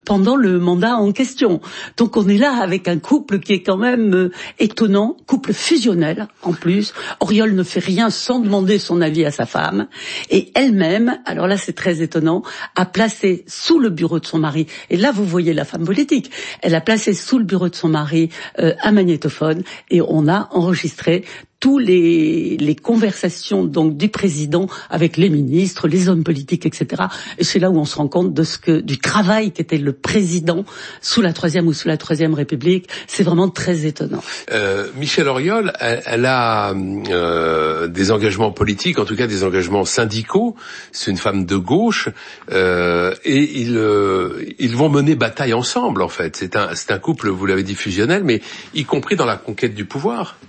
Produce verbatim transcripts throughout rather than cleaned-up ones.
pendant le mandat en question. Donc on est là avec un couple qui est quand même euh, étonnant, couple fusionnel en plus. Auriol ne fait rien sans demander son avis à sa femme, et elle-même, alors là c'est très étonnant, a placé sous le bureau de son mari, et là vous voyez la femme politique, elle a placé sous le bureau de son mari euh, un magnétophone, et on a enregistré tous les, les conversations donc du président avec les ministres, les hommes politiques, et cetera. Et c'est là où on se rend compte de ce que du travail qu'était le président sous la troisième ou sous la troisième République. C'est vraiment très étonnant. Euh, Michèle Auriol, elle, elle a euh, des engagements politiques, en tout cas des engagements syndicaux. C'est une femme de gauche, euh, et ils euh, ils vont mener bataille ensemble en fait. C'est un c'est un couple, vous l'avez dit, fusionnel, mais y compris dans la conquête du pouvoir.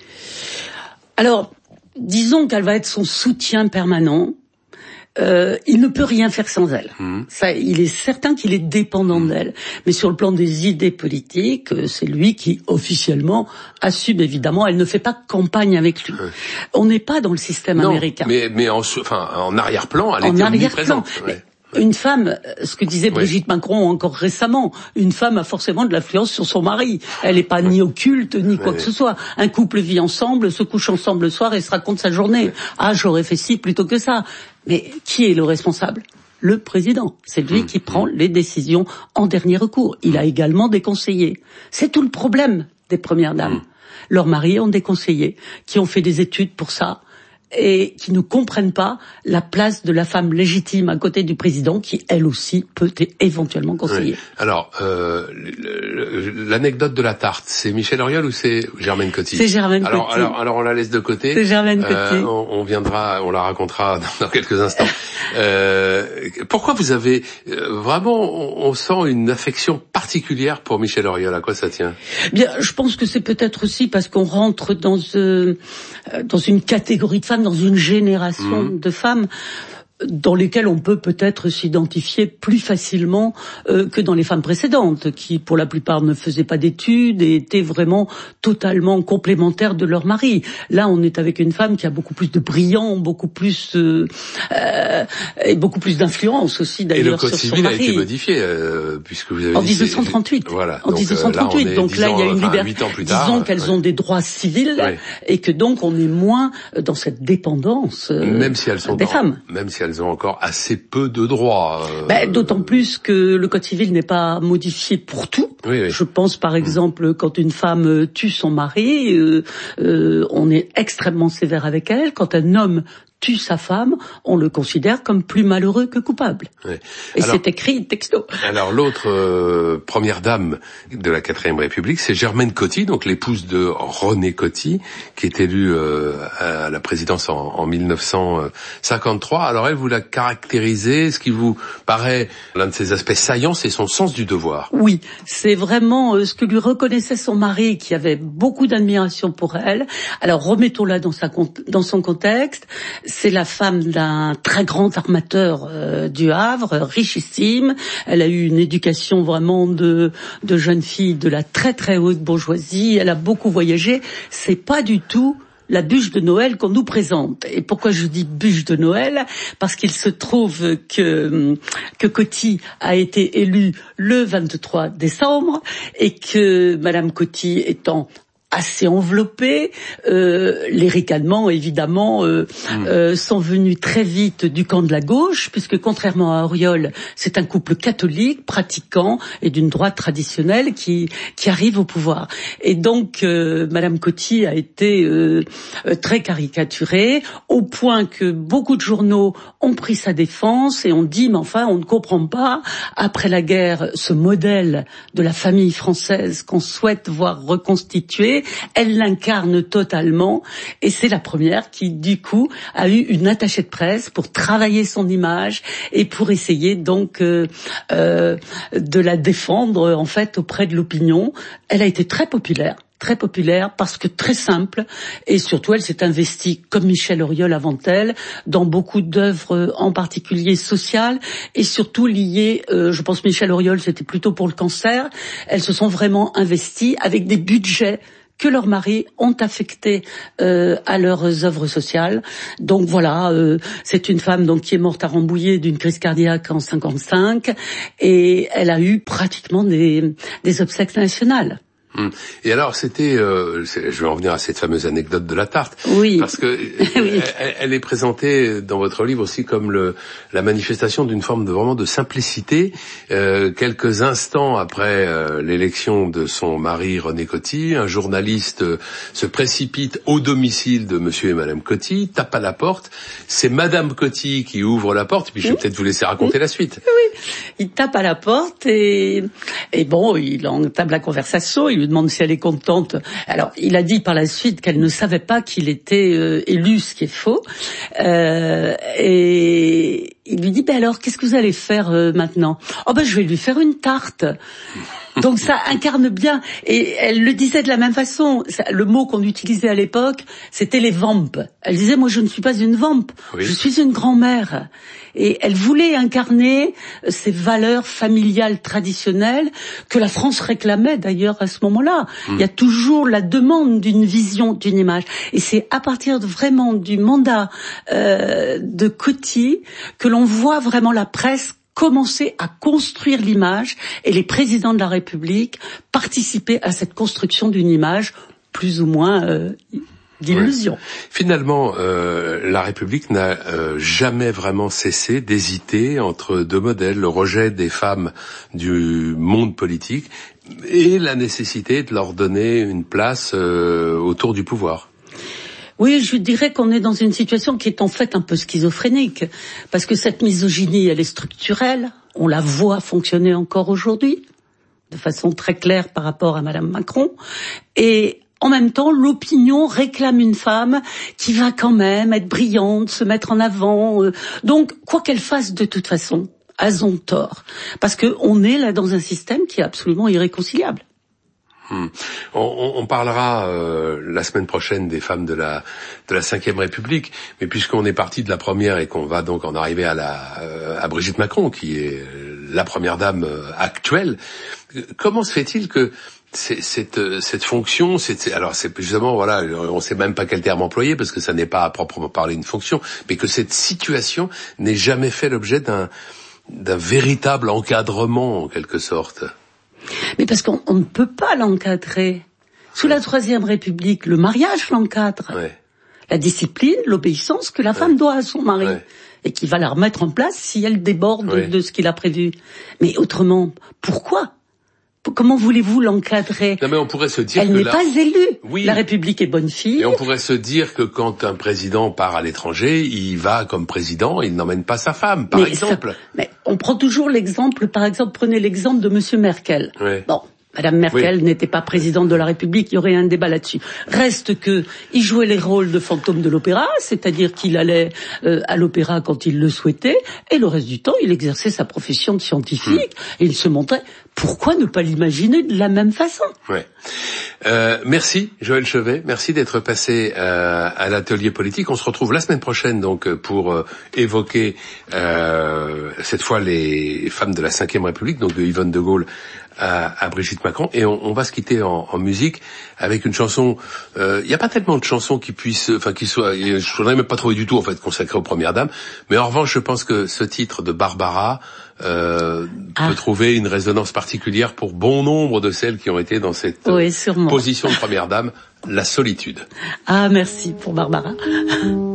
Alors, disons qu'elle va être son soutien permanent. Euh, il ne peut rien faire sans elle. Mmh. Ça, il est certain qu'il est dépendant mmh. d'elle. Mais sur le plan des idées politiques, c'est lui qui, officiellement, assume, évidemment. Elle ne fait pas campagne avec lui. Mmh. On n'est pas dans le système non, américain. Mais, mais en, enfin, en arrière-plan, elle en était arrière-plan. omniprésente. Ouais. Une femme, ce que disait Brigitte oui. Macron encore récemment, une femme a forcément de l'influence sur son mari. Elle n'est pas oui. ni occulte, ni quoi oui. que ce soit. Un couple vit ensemble, se couche ensemble le soir et se raconte sa journée. Oui. Ah, j'aurais fait ci plutôt que ça. Mais qui est le responsable ? Le président. C'est lui mmh. qui prend les décisions en dernier recours. Il a également des conseillers. C'est tout le problème des premières dames. Mmh. Leurs maris ont des conseillers qui ont fait des études pour ça, et qui ne comprennent pas la place de la femme légitime à côté du président, qui elle aussi peut éventuellement conseiller. Oui. Alors, euh, l'anecdote de la tarte, c'est Michèle Auriol ou c'est Germaine Coty ? C'est Germaine alors, Coty. Alors, alors on la laisse de côté. C'est Germaine Coty. Euh, on, on viendra, on la racontera dans, dans quelques instants. euh, pourquoi vous avez euh, vraiment, on, on sent une affection particulière pour Michèle Auriol ? À quoi ça tient ? Bien, je pense que c'est peut-être aussi parce qu'on rentre dans euh, dans une catégorie de femmes, dans une génération mmh. de femmes dans lesquelles on peut peut-être s'identifier plus facilement euh, que dans les femmes précédentes, qui pour la plupart ne faisaient pas d'études et étaient vraiment totalement complémentaires de leur mari. Là, on est avec une femme qui a beaucoup plus de brillant, beaucoup plus euh, euh, et beaucoup plus d'influence aussi d'ailleurs sur son mari. Et le code civil a été modifié euh, puisque vous avez en dit dix-neuf cent trente-huit. Voilà. En donc, dix-neuf cent trente-huit. Là, donc là, il y a une enfin, liberté. Disons qu'elles ouais. ont des droits civils ouais. et que donc on est moins dans cette dépendance euh, même si elles sont des dans, femmes. Même si elles ont encore assez peu de droits. Euh... Ben, d'autant plus que le code civil n'est pas modifié pour tout. Oui, oui. Je pense par exemple mmh. quand une femme tue son mari, euh, euh, on est extrêmement sévère avec elle. Quand un homme tue sa femme, on le considère comme plus malheureux que coupable. Oui. Et alors, c'est écrit texto. Alors l'autre euh, première dame de la quatrième République, c'est Germaine Coty, donc l'épouse de René Coty, qui est élue euh, à la présidence en, en mille neuf cent cinquante-trois. Alors elle, vous la caractérisez, ce qui vous paraît l'un de ses aspects saillants, c'est son sens du devoir. Oui, c'est vraiment euh, ce que lui reconnaissait son mari, qui avait beaucoup d'admiration pour elle. Alors remettons-la dans, sa, dans son contexte. C'est la femme d'un très grand armateur euh, du Havre, richissime. Elle a eu une éducation vraiment de, de jeune fille de la très très haute bourgeoisie. Elle a beaucoup voyagé. C'est pas du tout la bûche de Noël qu'on nous présente. Et pourquoi je dis bûche de Noël ? Parce qu'il se trouve que que Coty a été élue le vingt-trois décembre et que Madame Coty étant assez enveloppée, euh, les ricanements évidemment euh, mmh. euh, sont venus très vite du camp de la gauche, puisque contrairement à Auriol, c'est un couple catholique, pratiquant et d'une droite traditionnelle qui qui arrive au pouvoir. Et donc euh, Madame Coty a été euh, très caricaturée, au point que beaucoup de journaux ont pris sa défense et ont dit mais enfin on ne comprend pas, après la guerre, ce modèle de la famille française qu'on souhaite voir reconstitué. Elle l'incarne totalement et c'est la première qui, du coup, a eu une attachée de presse pour travailler son image et pour essayer donc euh, euh, de la défendre en fait auprès de l'opinion. Elle a été très populaire. Très populaire parce que très simple et surtout elle s'est investie comme Michèle Auriol avant elle dans beaucoup d'œuvres en particulier sociales et surtout liées, euh, je pense Michèle Auriol c'était plutôt pour le cancer, elles se sont vraiment investies avec des budgets que leurs maris ont affecté euh, à leurs œuvres sociales. Donc voilà, euh, c'est une femme donc qui est morte à Rambouillet d'une crise cardiaque en cinquante-cinq et elle a eu pratiquement des, des obsèques nationales. Et alors, c'était, euh, je vais en venir à cette fameuse anecdote de la tarte, oui. parce que oui. elle, elle est présentée dans votre livre aussi comme le, la manifestation d'une forme de vraiment de simplicité. Euh, quelques instants après euh, l'élection de son mari René Coty, un journaliste euh, se précipite au domicile de Monsieur et Madame Coty, tape à la porte. C'est Madame Coty qui ouvre la porte. Et puis je vais oui. peut-être vous laisser raconter oui. la suite. Oui, il tape à la porte et, et bon, il entame la conversation. Il lui demande si elle est contente. Alors, il a dit par la suite qu'elle ne savait pas qu'il était euh, élu, ce qui est faux. Euh, et il lui dit, ben alors, qu'est-ce que vous allez faire euh, maintenant ? Oh ben, je vais lui faire une tarte. Donc ça incarne bien, et elle le disait de la même façon, le mot qu'on utilisait à l'époque, c'était les vampes. Elle disait, moi je ne suis pas une vampe, oui. je suis une grand-mère. Et elle voulait incarner ces valeurs familiales traditionnelles que la France réclamait d'ailleurs à ce moment-là. Mmh. Il y a toujours la demande d'une vision, d'une image. Et c'est à partir de, vraiment du mandat euh, de Coty que l'on voit vraiment la presse commencer à construire l'image et les présidents de la République participer à cette construction d'une image plus ou moins euh, d'illusion. Ouais. Finalement, euh, la République n'a euh, jamais vraiment cessé d'hésiter entre deux modèles, le rejet des femmes du monde politique et la nécessité de leur donner une place euh, autour du pouvoir. Oui, je dirais qu'on est dans une situation qui est en fait un peu schizophrénique, parce que cette misogynie, elle est structurelle, on la voit fonctionner encore aujourd'hui, de façon très claire par rapport à Madame Macron, et en même temps, l'opinion réclame une femme qui va quand même être brillante, se mettre en avant, donc quoi qu'elle fasse de toute façon, elles ont tort, parce qu'on est là dans un système qui est absolument irréconciliable. Hmm. On, on parlera euh, la semaine prochaine des femmes de la de la cinquième République, mais puisqu'on est parti de la première et qu'on va donc en arriver à la euh, à Brigitte Macron, qui est la première dame euh, actuelle, comment se fait-il que c'est, cette cette fonction, c'est, alors c'est justement voilà, on sait même pas quel terme employer parce que ça n'est pas à proprement parler une fonction, mais que cette situation n'ait jamais fait l'objet d'un d'un véritable encadrement en quelque sorte. Mais parce qu'on on ne peut pas l'encadrer. Sous ouais. la Troisième République, le mariage l'encadre. Ouais. La discipline, l'obéissance que la ouais. femme doit à son mari. Ouais. Et qui va la remettre en place si elle déborde ouais. de ce qu'il a prévu. Mais autrement, pourquoi ? Comment voulez-vous l'encadrer ? Non mais on pourrait se dire Elle que n'est la... pas élue. Oui. La République est bonne fille. Et on pourrait se dire que quand un président part à l'étranger, il va comme président, il n'emmène pas sa femme, par mais exemple. Ça... Mais on prend toujours l'exemple, par exemple, prenez l'exemple de Monsieur Merkel. Oui. Bon. Madame Merkel oui. n'était pas présidente de la République, il y aurait un débat là-dessus. Reste que il jouait les rôles de fantôme de l'opéra, c'est-à-dire qu'il allait euh, à l'opéra quand il le souhaitait, et le reste du temps, il exerçait sa profession de scientifique, mmh. et il se montrait. Pourquoi ne pas l'imaginer de la même façon ? Ouais. Euh, merci Joël Chevet, merci d'être passé euh, à l'atelier politique. On se retrouve la semaine prochaine donc pour euh, évoquer euh, cette fois les femmes de la cinquième République, donc de Yvonne de Gaulle à, à Brigitte Macron, et on, on va se quitter en, en musique avec une chanson. Il euh, n'y a pas tellement de chansons qui puissent, enfin qui soient, je ne voudrais même pas trouver du tout en fait consacrées aux premières dames, mais en revanche je pense que ce titre de Barbara Euh, ah. peut trouver une résonance particulière pour bon nombre de celles qui ont été dans cette oui, euh, position de première dame, la solitude. Ah, merci pour Barbara.